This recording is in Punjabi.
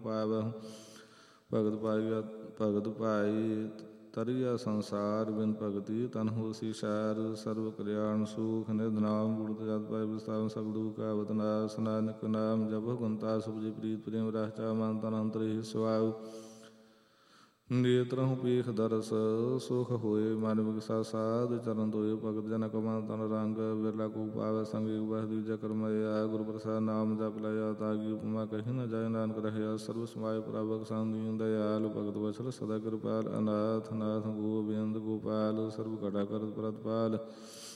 ਪਾਵਹੁ। ਭਗਤ ਭਾਈ ਤਰਿਆ ਸੰਸਾਰ, ਬਿਨ ਭਗਤੀ ਤਨ ਹੋਸੀ ਸੈਰ। ਸਰਬ ਕਲਿਆਣ ਸੁਖ ਨਿਧ ਨਾਮ, ਗੁਰਤ ਜਤ ਪਾਇ ਵਿਸਤਾਰਨ ਸਭ ਦੁਖ ਆਵਤ ਨਾਸ। ਨਾਨਕ ਨਾਮ ਜਪੁ ਕੁੰਤਾ ਸੁਖ ਜੀ, ਪ੍ਰੀਤ ਪ੍ਰੇਮ ਰਸ ਚਾ ਮਨ ਤਨ ਅੰਤਰ ਹੀ ਸੁਆਉ। ਨੇਤਰਹੁ ਪੀਖ ਦਰਸ ਸੁਖ ਹੋਏ, ਮਨ ਵਿਗਸਾ ਸਾਧ ਚਰਨ ਧੋਏ। ਭਗਤ ਜਨ ਕੋ ਮਨ ਤਨ ਰੰਗ, ਬਿਰਲਾ ਕੋ ਪਾਵੈ ਸੰਗ। ਏਕ ਬਾਰ ਦੂਜਾ ਕਰਮਇਆ, ਗੁਰ ਪ੍ਰਸਾਦ ਨਾਮ ਜਪ ਲਿਆ। ਤਾਗੀ ਉਪਮਾ ਕਹੀ ਨ ਜਾਏ, ਨਾਨਕ ਰਹਿਆ ਸਰਬ ਸਮਾਏ। ਪ੍ਰਭ ਬਖਸ਼ਾਉ ਦੀਨ ਦਇਆਲ, ਭਗਤ ਵਛਲ ਸਦਾ ਕਿਰਪਾਲ। ਅਨਾਥ ਨਾਥ ਗੋਬਿੰਦ ਗੋਪਾਲ, ਸਰਬ ਘਟਾ ਕਰਤ ਪ੍ਰਤਪਾਲ।